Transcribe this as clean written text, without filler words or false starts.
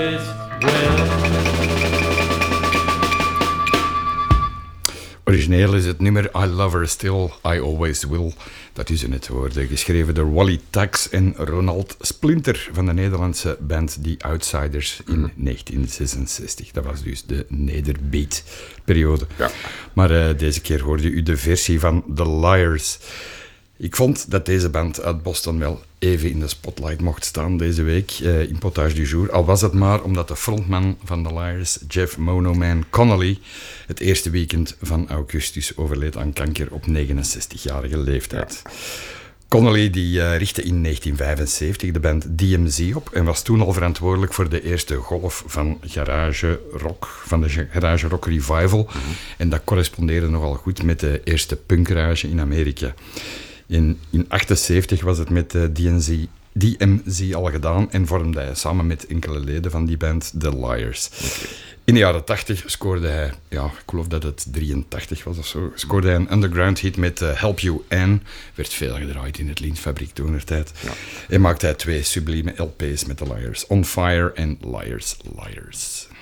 Origineel is het nummer I Love Her Still, I Always Will. Dat u ze net hoorde, geschreven door Wally Tax en Ronald Splinter van de Nederlandse band The Outsiders in 1966. Dat was dus de nederbeat-periode. Ja. Maar deze keer hoorde u de versie van The Liars. Ik vond dat deze band uit Boston wel even in de spotlight mocht staan deze week in Potage du Jour. Al was het maar omdat de frontman van The Liars, Jeff Mono Man Connolly, het eerste weekend van augustus overleed aan kanker op 69-jarige leeftijd. Ja. Connolly die richtte in 1975 de band DMZ op en was toen al verantwoordelijk voor de eerste golf van garage rock, van de garage rock revival. Mm-hmm. En dat correspondeerde nogal goed met de eerste punkgarage in Amerika. In 1978 was het met DMZ al gedaan en vormde hij samen met enkele leden van die band The Liars. Okay. In de jaren 80 scoorde hij, ik geloof dat het 83 was of zo, scoorde hij een underground hit met Help You Anne. Werd veel gedraaid in het Lintfabriek toenertijd. Ja. En maakte hij 2 sublieme LP's met The Liars, On Fire en Liars, Liars.